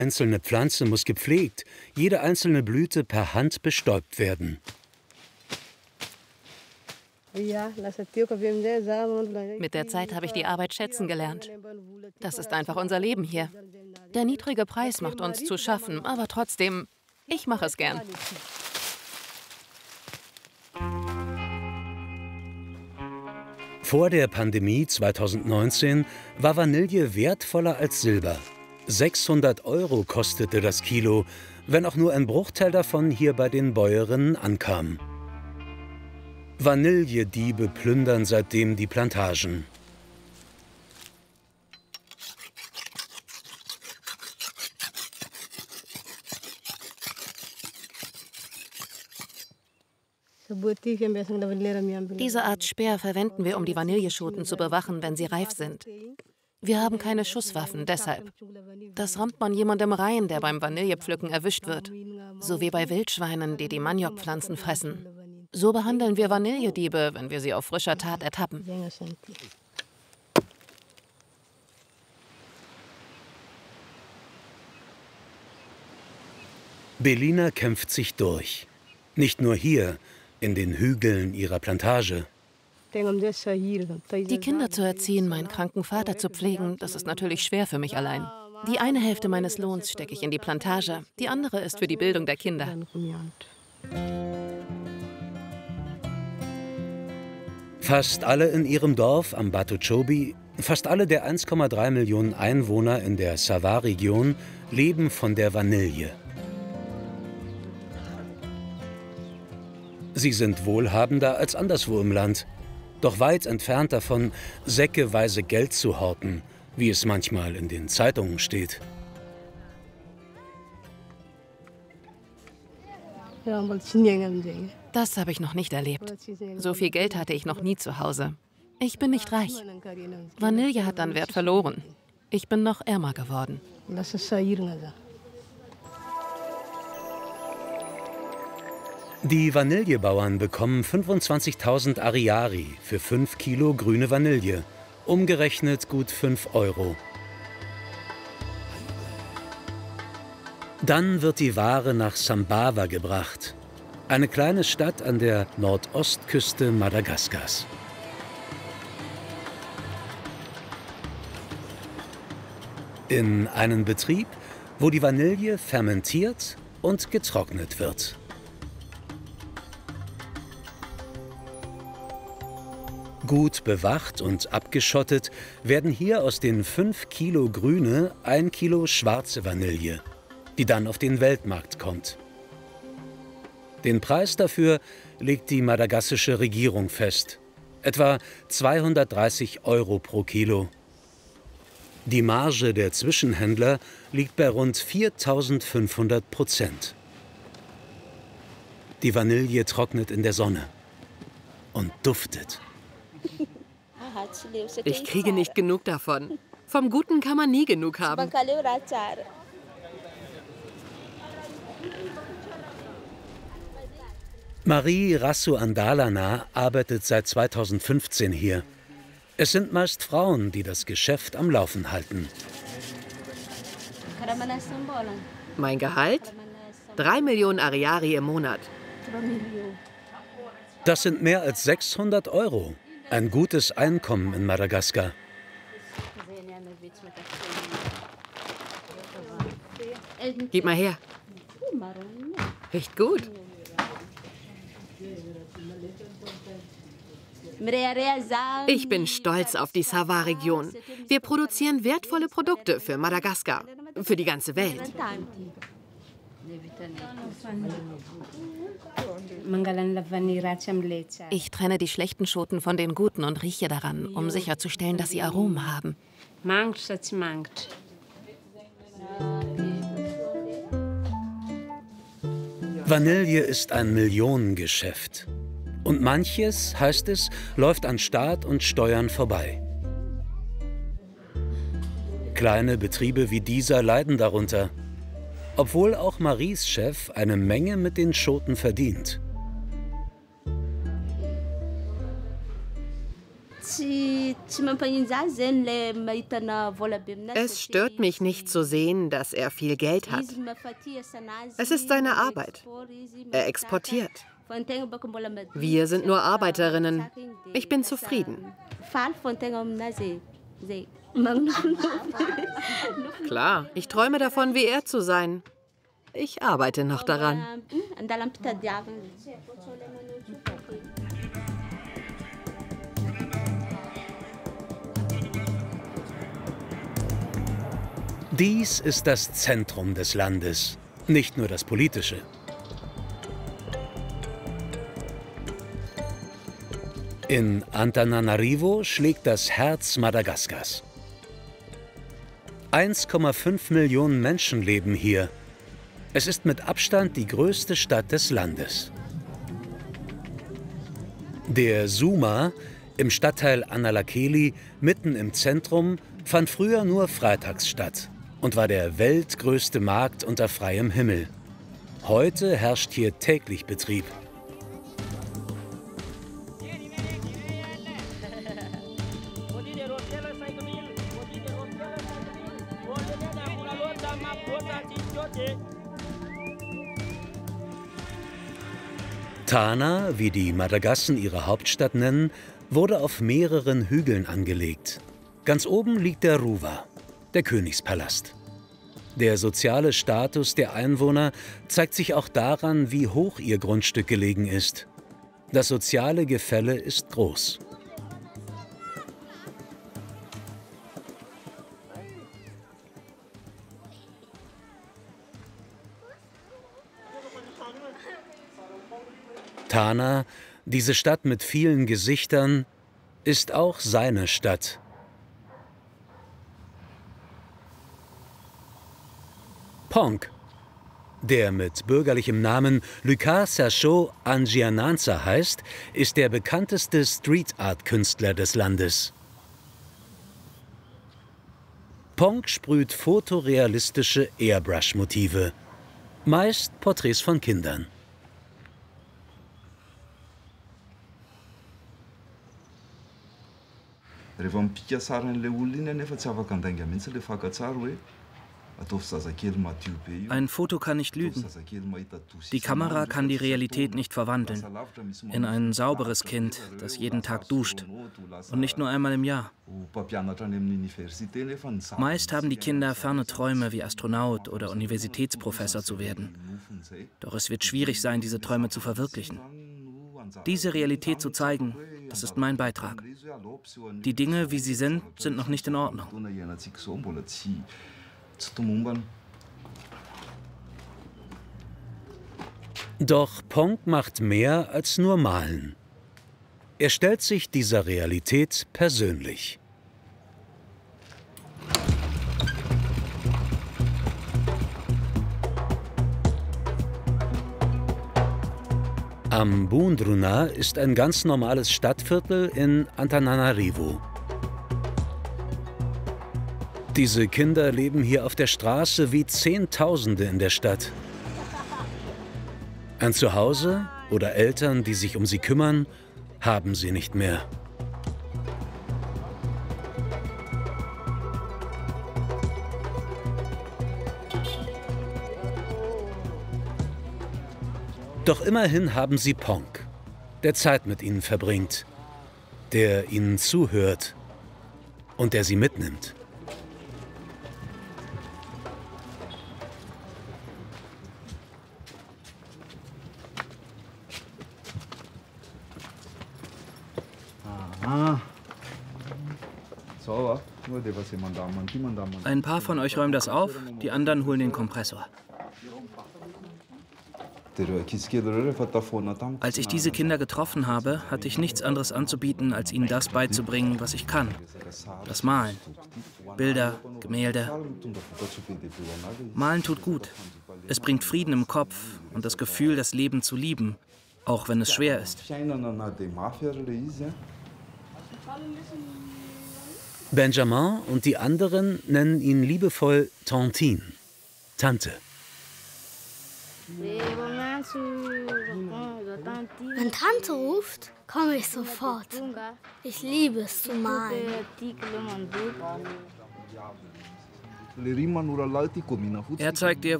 Einzelne Pflanze muss gepflegt, jede einzelne Blüte per Hand bestäubt werden. Mit der Zeit habe ich die Arbeit schätzen gelernt. Das ist einfach unser Leben hier. Der niedrige Preis macht uns zu schaffen, aber trotzdem, ich mache es gern. Vor der Pandemie 2019 war Vanille wertvoller als Silber. 600 € kostete das Kilo, wenn auch nur ein Bruchteil davon hier bei den Bäuerinnen ankam. Vanillediebe plündern seitdem die Plantagen. Diese Art Speer verwenden wir, um die Vanilleschoten zu bewachen, wenn sie reif sind. Wir haben keine Schusswaffen, deshalb. Das rammt man jemandem rein, der beim Vanillepflücken erwischt wird. So wie bei Wildschweinen, die die Maniokpflanzen fressen. So behandeln wir Vanillediebe, wenn wir sie auf frischer Tat ertappen. Belina kämpft sich durch. Nicht nur hier, in den Hügeln ihrer Plantage. Die Kinder zu erziehen, meinen kranken Vater zu pflegen, das ist natürlich schwer für mich allein. Die eine Hälfte meines Lohns stecke ich in die Plantage, die andere ist für die Bildung der Kinder. Fast alle in ihrem Dorf am Batochobi, fast alle der 1,3 Millionen Einwohner in der Savar-Region leben von der Vanille. Sie sind wohlhabender als anderswo im Land, doch weit entfernt davon, säckeweise Geld zu horten, wie es manchmal in den Zeitungen steht. Das habe ich noch nicht erlebt. So viel Geld hatte ich noch nie zu Hause. Ich bin nicht reich. Vanille hat an Wert verloren. Ich bin noch ärmer geworden. Die Vanillebauern bekommen 25.000 Ariary für 5 Kilo grüne Vanille, umgerechnet gut 5 €. Dann wird die Ware nach Sambava gebracht, eine kleine Stadt an der Nordostküste Madagaskars. In einen Betrieb, wo die Vanille fermentiert und getrocknet wird. Gut bewacht und abgeschottet werden hier aus den 5 Kilo grüne 1 Kilo schwarze Vanille, die dann auf den Weltmarkt kommt. Den Preis dafür legt die madagassische Regierung fest, etwa 230 € pro Kilo. Die Marge der Zwischenhändler liegt bei rund 4.500%. Die Vanille trocknet in der Sonne und duftet. Ich kriege nicht genug davon. Vom Guten kann man nie genug haben. Marie Rassu-Andalana arbeitet seit 2015 hier. Es sind meist Frauen, die das Geschäft am Laufen halten. Mein Gehalt? 3 Millionen Ariary im Monat. Das sind mehr als 600 €. Ein gutes Einkommen in Madagaskar. Gib mal her. Riecht gut. Ich bin stolz auf die Savar-Region. Wir produzieren wertvolle Produkte für Madagaskar, für die ganze Welt. Ich trenne die schlechten Schoten von den guten und rieche daran, um sicherzustellen, dass sie Aromen haben. Vanille ist ein Millionengeschäft. Und manches, heißt es, läuft an Staat und Steuern vorbei. Kleine Betriebe wie dieser leiden darunter, obwohl auch Maries Chef eine Menge mit den Schoten verdient. Es stört mich nicht zu sehen, dass er viel Geld hat. Es ist seine Arbeit. Er exportiert. Wir sind nur Arbeiterinnen. Ich bin zufrieden. Klar, ich träume davon, wie er zu sein. Ich arbeite noch daran. Dies ist das Zentrum des Landes, nicht nur das politische. In Antananarivo schlägt das Herz Madagaskars. 1,5 Millionen Menschen leben hier. Es ist mit Abstand die größte Stadt des Landes. Der Suma im Stadtteil Analakeli, mitten im Zentrum, fand früher nur freitags statt und war der weltgrößte Markt unter freiem Himmel. Heute herrscht hier täglich Betrieb. Tana, wie die Madagassen ihre Hauptstadt nennen, wurde auf mehreren Hügeln angelegt. Ganz oben liegt der Ruwa, der Königspalast. Der soziale Status der Einwohner zeigt sich auch daran, wie hoch ihr Grundstück gelegen ist. Das soziale Gefälle ist groß. Tana, diese Stadt mit vielen Gesichtern, ist auch seine Stadt. Ponk, der mit bürgerlichem Namen Lucas Sergio Angiananza heißt, ist der bekannteste Street-Art-Künstler des Landes. Ponk sprüht fotorealistische Airbrush-Motive, meist Porträts von Kindern. Ein Foto kann nicht lügen. Die Kamera kann die Realität nicht verwandeln. In ein sauberes Kind, das jeden Tag duscht. Und nicht nur einmal im Jahr. Meist haben die Kinder ferne Träume, wie Astronaut oder Universitätsprofessor zu werden. Doch es wird schwierig sein, diese Träume zu verwirklichen. Diese Realität zu zeigen, das ist mein Beitrag. Die Dinge, wie sie sind noch nicht in Ordnung. Doch Ponk macht mehr als nur malen. Er stellt sich dieser Realität persönlich. Am Bundruna ist ein ganz normales Stadtviertel in Antananarivo. Diese Kinder leben hier auf der Straße wie Zehntausende in der Stadt. Ein Zuhause oder Eltern, die sich um sie kümmern, haben sie nicht mehr. Doch immerhin haben sie Ponk, der Zeit mit ihnen verbringt, der ihnen zuhört und der sie mitnimmt. Ein paar von euch räumen das auf, die anderen holen den Kompressor. Als ich diese Kinder getroffen habe, hatte ich nichts anderes anzubieten, als ihnen das beizubringen, was ich kann. Das Malen. Bilder, Gemälde. Malen tut gut. Es bringt Frieden im Kopf und das Gefühl, das Leben zu lieben, auch wenn es schwer ist. Benjamin und die anderen nennen ihn liebevoll Tantine, Tante. Wenn Tante ruft, komme ich sofort. Ich liebe es zu malen. Er zeigt dir,